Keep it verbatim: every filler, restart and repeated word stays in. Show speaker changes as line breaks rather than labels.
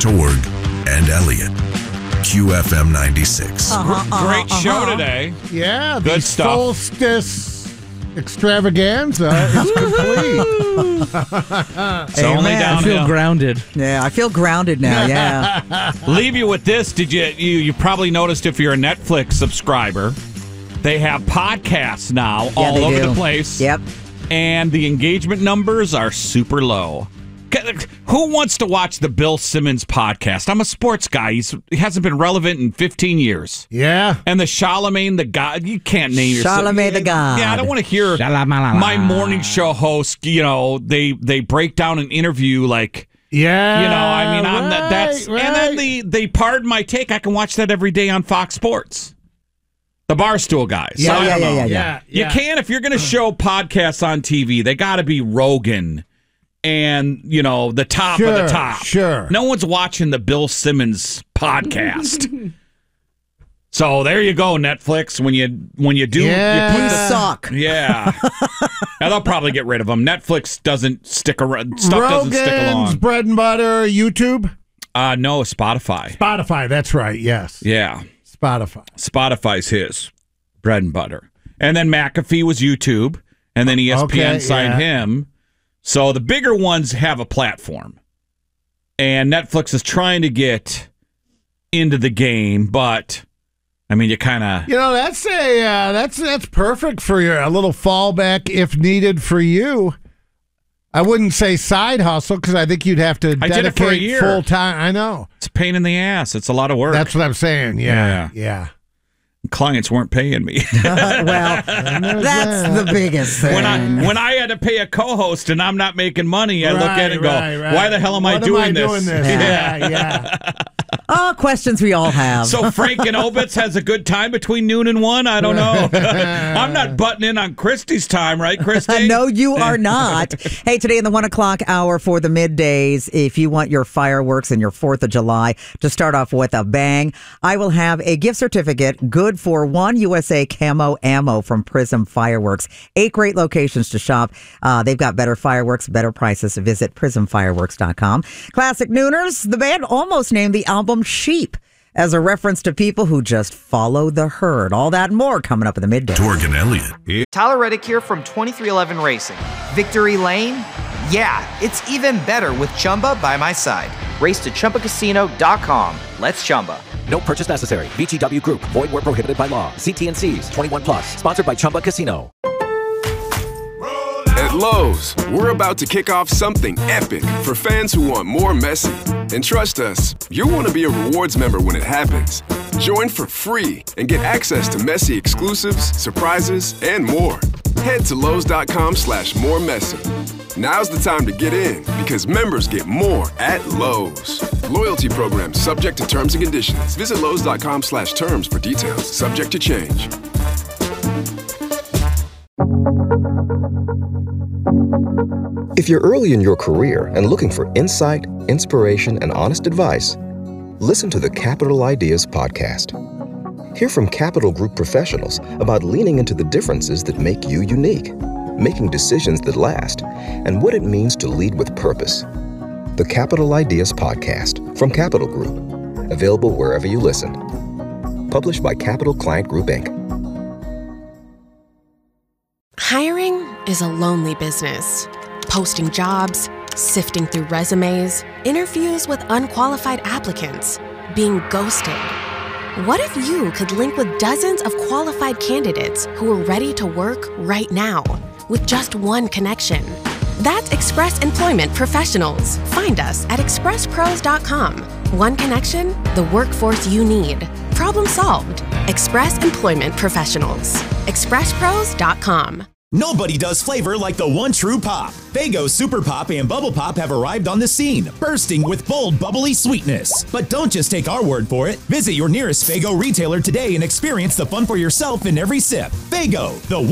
Torg and Elliott. Q F M ninety-six.
Uh-huh, uh-huh,
Great
uh-huh.
show today.
Yeah,
Good
the
stuff.
Solstice extravaganza is complete.
It's only
Amen.
downhill.
I feel grounded.
Yeah, I feel grounded now. Yeah.
Leave you with this. Did you, you you probably noticed if you're a Netflix subscriber, they have podcasts now
Yeah,
all
they
over
do.
the place.
Yep.
And the engagement numbers are super low. Who wants to watch the Bill Simmons podcast? I'm a sports guy. He's, he hasn't been relevant in fifteen years.
Yeah.
And the Charlemagne the God, you can't name yourself.
Charlemagne the God.
Yeah, I don't want to hear my morning show host, you know, they they break down an interview like,
Yeah.
you know, I mean, I'm
right,
the, that's,
right.
and then the, they pardon my take. I can watch that every day on Fox Sports. The Barstool guys.
Yeah,
So I
yeah,
don't
yeah,
know.
yeah,
yeah.
You
yeah.
can, if you're going to show podcasts on T V, they got to be Rogan and, you know, the top of
Sure,
the top.
sure.
No one's watching the Bill Simmons podcast. So there you go, Netflix. When you when you do,
Yeah.
you put
You
the,
suck.
yeah. Now they'll probably get rid of them. Netflix doesn't stick around. Stuff doesn't stick
Rogan's
along.
bread and butter, YouTube,
Uh, no, Spotify.
Spotify. That's right. Yes,
Yeah,
Spotify.
Spotify's his bread and butter. And then McAfee was YouTube, and then E S P N
Okay,
signed
yeah.
him. So the bigger ones have a platform, and Netflix is trying to get into the game, but I mean, you kind of.
You know, that's a uh, that's that's perfect for your a little fallback if needed for you. I wouldn't say side hustle because I think you'd have to
I did it for a
dedicate
year.
full time. I know.
It's a pain in the ass. It's a lot of work.
That's what I'm saying. Yeah, yeah.
Clients weren't paying me.
Well, that's the biggest thing.
when I when I had to pay a co-host and I'm not making money, I look at it and go,
Right, right.
"Why the hell am I
What
doing
am I
this?"
doing this? Yeah, yeah.
Oh, questions we all have.
So Frank and Obitz has a good time between noon and one? I don't know. I'm not butting in on Christy's time, right, Christy?
No, you are not. Hey, today in the one o'clock hour for the middays, if you want your fireworks and your fourth of July to start off with a bang, I will have a gift certificate good for one U S A camo ammo from Prism Fireworks. Eight great locations to shop. Uh, they've got better fireworks, better prices. Visit prism fireworks dot com. Classic Nooners, the band almost named the album Sheep as a reference to people who just follow the herd. All that and more coming up in the midday.
Torg and Elliott.
Tyler Reddick here from twenty-three eleven Racing. Victory Lane? Yeah, it's even better with Chumba by my side. Race to Chumba Casino dot com. Let's Chumba.
No purchase necessary. V G W Group. Void where prohibited by law. See T and C's. twenty-one plus. Sponsored by Chumba Casino.
At Lowe's, we're about to kick off something epic for fans who want more Messi. And trust us, you'll want to be a rewards member when it happens. Join for free and get access to Messi exclusives, surprises, and more. Head to Lowe's.com slash more Messi. Now's the time to get in because members get more at Lowe's. Loyalty program subject to terms and conditions. Visit Lowe's.com slash terms for details. Subject to change.
If you're early in your career and looking for insight, inspiration, and honest advice, listen to the Capital Ideas podcast. Hear from Capital Group professionals about leaning into the differences that make you unique, making decisions that last, and what it means to lead with purpose. The Capital Ideas podcast from Capital Group, available wherever you listen. Published by Capital Client Group, Incorporated.
Hiring is a lonely business. Posting jobs, sifting through resumes, interviews with unqualified applicants, being ghosted. What if you could link with dozens of qualified candidates who are ready to work right now with just one connection? That's Express Employment Professionals. Find us at express pros dot com. One connection, the workforce you need. Problem solved. Express Employment Professionals. express pros dot com.
Nobody does flavor like the one true pop. Faygo Super Pop and Bubble Pop have arrived on the scene, bursting with bold, bubbly sweetness. But don't just take our word for it. Visit your nearest Faygo retailer today and experience the fun for yourself in every sip. Faygo, the